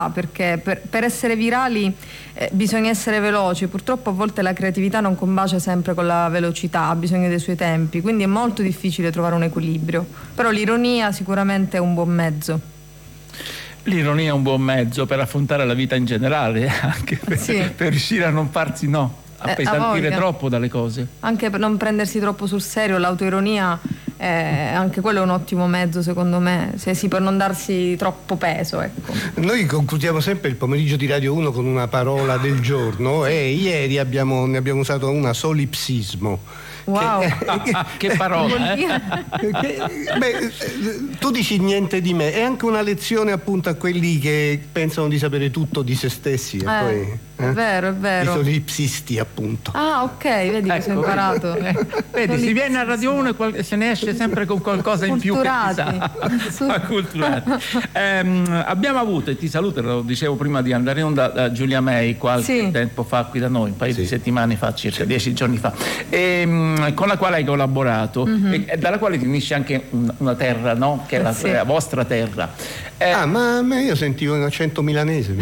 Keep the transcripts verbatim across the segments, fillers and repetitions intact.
perché per, per essere virali eh, bisogna essere veloci. Purtroppo a volte la creatività non combacia sempre con la velocità, ha bisogno dei suoi tempi, quindi è molto difficile trovare un equilibrio, però l'ironia sicuramente è un buon mezzo. L'ironia è un buon mezzo per affrontare la vita in generale, anche per, sì. per riuscire a non farsi no, appesantire eh, troppo dalle cose, anche per non prendersi troppo sul serio. L'autoironia Eh, anche quello è un ottimo mezzo, secondo me, se sì, per non darsi troppo peso, ecco. Noi concludiamo sempre il pomeriggio di Radio uno con una parola del giorno e ieri abbiamo, ne abbiamo usato una: solipsismo. Wow, che, che parola, eh? che, beh, tu dici niente di me, è anche una lezione appunto a quelli che pensano di sapere tutto di se stessi e eh, poi eh? è vero, è vero, i solipsisti appunto. Ah, ok, vedi che ecco, sono imparato. Eh, vedi, si viene a Radio uno e qual- se ne esce sempre con qualcosa in più che si sa. Acculturati. ehm, abbiamo avuto, e ti saluto, lo dicevo prima di andare in onda, da Giulia May qualche sì. tempo fa qui da noi, un paio sì. di settimane fa, circa dieci giorni fa, e, con la quale hai collaborato, mm-hmm. e dalla quale ti unisce anche una terra, no? Che è la, sì. la vostra terra. Eh, ah, ma io sentivo un accento milanese.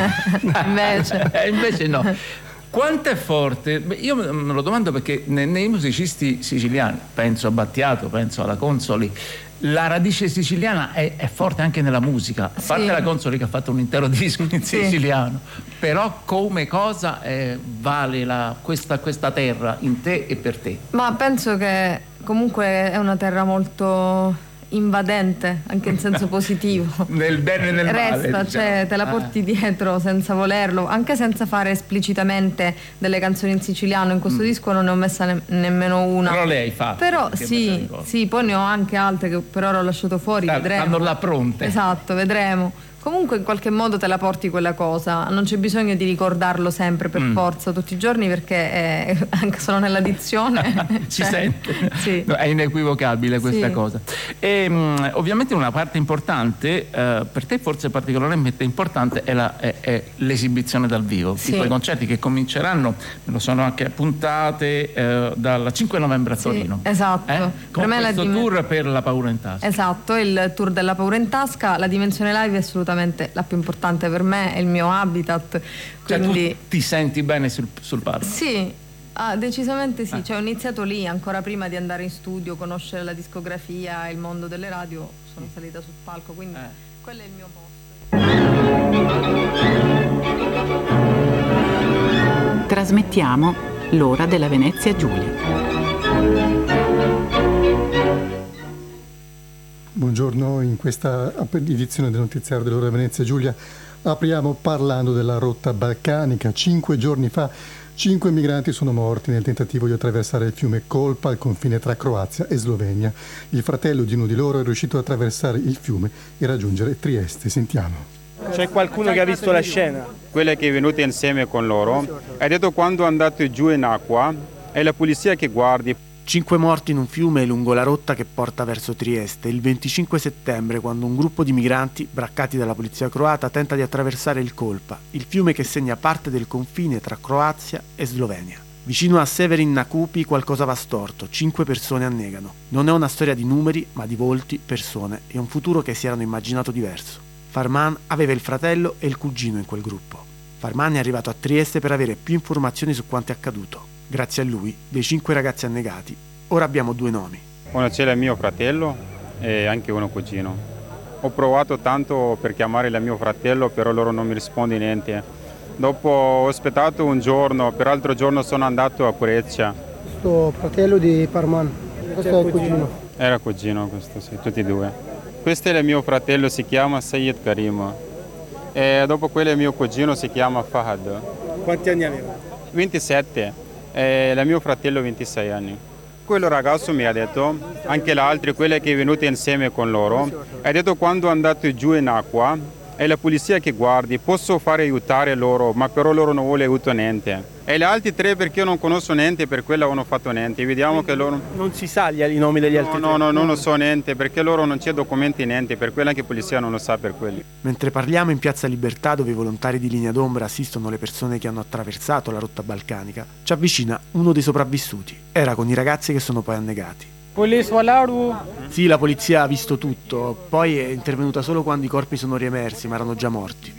invece. invece no. Quanto è forte? Beh, io me lo domando perché nei, nei musicisti siciliani, penso a Battiato, penso alla Consoli, la radice siciliana è, è forte anche nella musica, a parte sì. la Consoli che ha fatto un intero disco in sì. siciliano, però come cosa eh, vale la, questa, questa terra in te e per te? Ma penso che comunque è una terra molto invadente, anche in senso positivo, nel bene e nel resta, male, diciamo. Cioè te la porti ah. dietro senza volerlo, anche senza fare esplicitamente delle canzoni in siciliano. In questo mm. disco non ne ho messa ne- nemmeno una, però le hai fatte, però sì, sì, poi ne ho anche altre che per ora ho lasciato fuori, da, vedremo, hanno là pronte, esatto, vedremo. Comunque in qualche modo te la porti quella cosa, non c'è bisogno di ricordarlo sempre per mm. forza tutti i giorni, perché è, anche solo nella dizione ci cioè, sente sì. no, è inequivocabile questa sì. cosa. E um, ovviamente una parte importante, uh, per te forse particolarmente importante, è, la, è, è l'esibizione dal vivo, sì. i tuoi concerti che cominceranno, me lo sono anche appuntate, uh, dal cinque novembre a Torino. Sì, esatto. Eh? Con per me questo dim- tour per La Paura in Tasca. Esatto, il tour della Paura in Tasca. La dimensione live è assolutamente la più importante per me, è il mio habitat, quindi cioè, tu ti senti bene sul, sul palco? Sì, ah, decisamente sì, eh. cioè ho iniziato lì, ancora prima di andare in studio, conoscere la discografia, il mondo delle radio, sono salita sul palco, quindi eh. quello è il mio posto. Trasmettiamo l'ora della Venezia Giulia. Buongiorno, in questa edizione del notiziario dell'Ora Venezia Giulia apriamo parlando della rotta balcanica. Cinque giorni fa cinque migranti sono morti nel tentativo di attraversare il fiume Kolpa al confine tra Croazia e Slovenia. Il fratello di uno di loro è riuscito ad attraversare il fiume e raggiungere Trieste. Sentiamo. C'è qualcuno che ha visto la scena? Quella che è venuta insieme con loro ha detto quando andate giù in acqua è la polizia che guardi. Cinque morti in un fiume lungo la rotta che porta verso Trieste il venticinque settembre, quando un gruppo di migranti, braccati dalla polizia croata, tenta di attraversare il Kolpa, il fiume che segna parte del confine tra Croazia e Slovenia. Vicino a Severin na Kupi qualcosa va storto, cinque persone annegano. Non è una storia di numeri, ma di volti, persone e un futuro che si erano immaginato diverso. Farman aveva il fratello e il cugino in quel gruppo. Farman è arrivato a Trieste per avere più informazioni su quanto è accaduto. Grazie a lui, dei cinque ragazzi annegati, ora abbiamo due nomi. Uno c'è il mio fratello e anche uno cugino. Ho provato tanto per chiamare il mio fratello, però loro non mi risponde niente. Dopo ho aspettato un giorno, per l'altro giorno sono andato a Cureccia. Questo fratello di Farman, questo è il cugino. Era cugino questo, sì, tutti e due. Questo è il mio fratello, si chiama Sayed Karim. E dopo quello il mio cugino si chiama Fahad. Quanti anni aveva? ventisette. E il mio fratello ventisei anni. Quello ragazzo mi ha detto, anche l'altro, quello che è venuto insieme con loro, ha detto quando andate giù in acqua è la polizia che guardi, posso fare aiutare loro, ma però loro non vuole aiuto niente. E gli altri tre perché io non conosco niente, per quello non ho fatto niente. Vediamo che loro... Non si sa i nomi degli altri no, tre? No, no, non lo so niente, perché loro non c'è documenti niente, per quello anche la polizia non lo sa per quelli. Mentre parliamo in Piazza Libertà, dove i volontari di Linea d'Ombra assistono le persone che hanno attraversato la rotta balcanica, ci avvicina uno dei sopravvissuti. Era con i ragazzi che sono poi annegati. Sì, la polizia ha visto tutto, poi è intervenuta solo quando i corpi sono riemersi, ma erano già morti.